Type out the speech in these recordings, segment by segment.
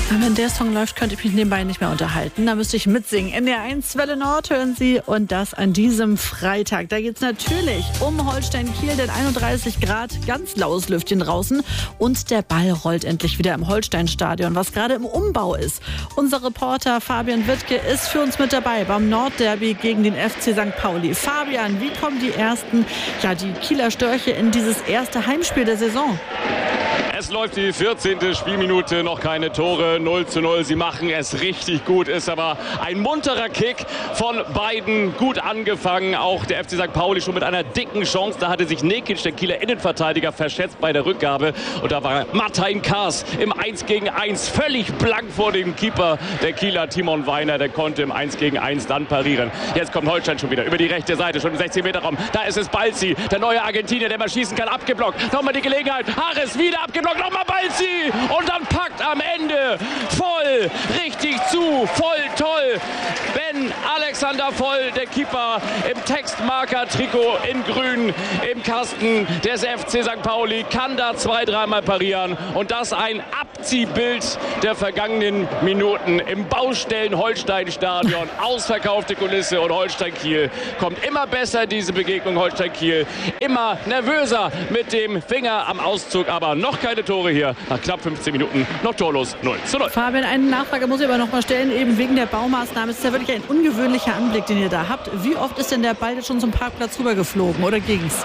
Wenn der Song läuft, könnte ich mich nebenbei nicht mehr unterhalten. Da müsste ich mitsingen. NDR1 Welle Nord hören Sie und das an diesem Freitag. Da geht es natürlich um Holstein-Kiel, denn 31 Grad, ganz laues Lüftchen draußen. Und der Ball rollt endlich wieder im Holstein-Stadion, was gerade im Umbau ist. Unser Reporter Fabian Wittke ist für uns mit dabei beim Nordderby gegen den FC St. Pauli. Fabian, wie kommen die die Kieler Störche in dieses erste Heimspiel der Saison? Es läuft die 14. Spielminute, noch keine Tore, 0:0. Sie machen es richtig gut, ist aber ein munterer Kick von beiden, gut angefangen. Auch der FC St. Pauli schon mit einer dicken Chance. Da hatte sich Nekic, der Kieler Innenverteidiger, verschätzt bei der Rückgabe. Und da war Martin Kaas im 1-gegen-1 völlig blank vor dem Keeper. Der Kieler Timon Weiner, der konnte im 1-gegen-1 dann parieren. Jetzt kommt Holstein schon wieder über die rechte Seite, schon im 16-Meter-Raum. Da ist es Balzi, der neue Argentinier, der mal schießen kann, abgeblockt. Nochmal die Gelegenheit, Harris wieder abgeblockt. Nochmal Balzi und dann packt am Ende voll, richtig zu, voll toll. Ben Alexander Voll, der Keeper im Textmarker-Trikot in grün im Kasten des FC St. Pauli, kann da 2-3 Mal parieren und das ein Abziehbild der vergangenen Minuten im Baustellen-Holstein-Stadion. Ausverkaufte Kulisse und Holstein-Kiel kommt immer besser, diese Begegnung Holstein-Kiel. Immer nervöser mit dem Finger am Auszug, aber noch keine Tore hier. Nach knapp 15 Minuten noch torlos 0:0. Fabian, eine Nachfrage muss ich aber noch mal stellen, eben wegen der Baumaßnahme. Es ist ja wirklich ein ungewöhnlicher Anblick, den ihr da habt. Wie oft ist denn der Ball jetzt schon zum Parkplatz rübergeflogen oder ging's?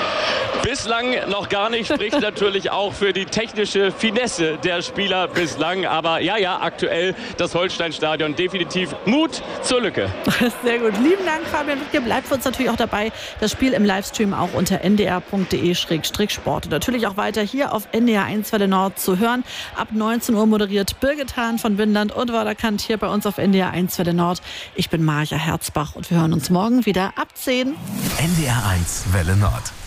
Bislang noch gar nicht, spricht natürlich auch für die technische Finesse der Spieler bislang. Aber ja, aktuell das Holstein-Stadion definitiv Mut zur Lücke. Sehr gut. Lieben Dank, Fabian Wittke. Bleibt für uns natürlich auch dabei. Das Spiel im Livestream auch unter ndr.de/sport. Und natürlich auch weiter hier auf NDR1 Welle Nord zu hören. Ab 19 Uhr moderiert Birgit Hahn von Windland und Waderkant hier bei uns auf NDR1 Welle Nord. Ich bin Marja Herzbach und wir hören uns morgen wieder ab 10. NDR1 Welle Nord.